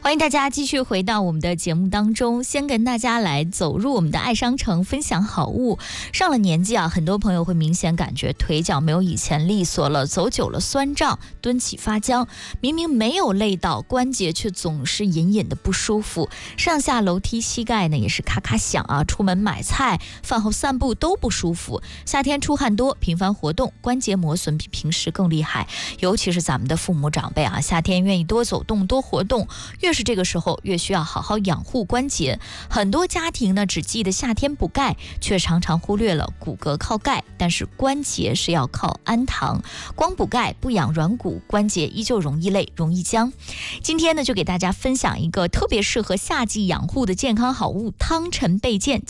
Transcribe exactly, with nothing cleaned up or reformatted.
欢迎大家继续回到我们的节目当中，先跟大家来走入我们的爱商城，分享好物。上了年纪啊，很多朋友会明显感觉腿脚没有以前利索了，走久了酸胀，蹲起发僵，明明没有累到，关节却总是隐隐的不舒服，上下楼梯膝盖呢也是咔咔响啊，出门买菜、饭后散步都不舒服。夏天出汗多，频繁活动，关节磨损比平时更厉害，尤其是咱们的父母长辈啊，夏天愿意多走动、多活动，越是这个时候越需要好好养护关节。很多家庭呢只记得夏天补钙，却常常忽略了骨骼靠钙，但是关节是要靠氨糖。光补钙不养软骨，关节依旧容易累，容易僵。今天呢就给大家分享一个特别适合夏季养护的健康好物——汤臣倍健